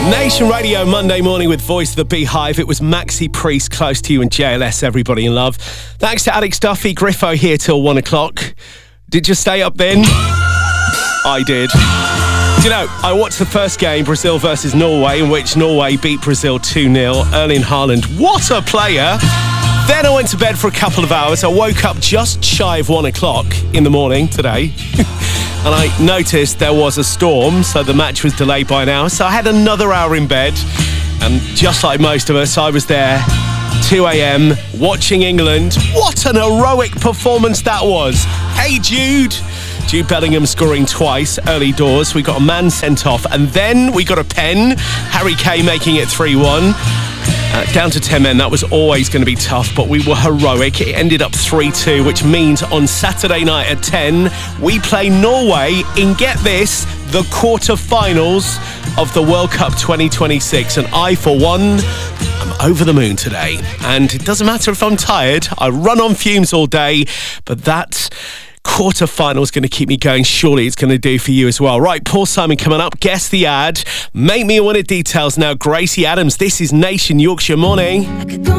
Nation Radio Monday morning with Voice of the Beehive. It was Maxi Priest, Close to You, and JLS, Everybody in Love. Thanks to Alex Duffy, Griffo here till 1 o'clock. Did you stay up then? I did. Do you know, I watched the first game, Brazil versus Norway, in which Norway beat Brazil 2-0. Erling Haaland, what a player! Then I went to bed for a couple of hours. I woke up just shy of 1 o'clock in the morning today. And I noticed there was a storm, so the match was delayed by an hour. So I had another hour in bed. And just like most of us, I was there, 2 a.m, watching England. What an heroic performance that was. Hey, Jude. Jude Bellingham scoring twice early doors. We got a man sent off. And then we got a pen. Harry Kane making it 3-1. Down to 10 men, that was always going to be tough, but we were heroic. It ended up 3-2, which means on Saturday night at 10, we play Norway in, get this, the quarter-finals of the World Cup 2026. And I, for one, am over the moon today. And it doesn't matter if I'm tired. I run on fumes all day, but that quarter-final is going to keep me going. Surely it's going to do for you as well. Right, Paul Simon coming up. Guess the ad. Make me a winner details now. Gracie Adams. This is Nation Yorkshire Morning.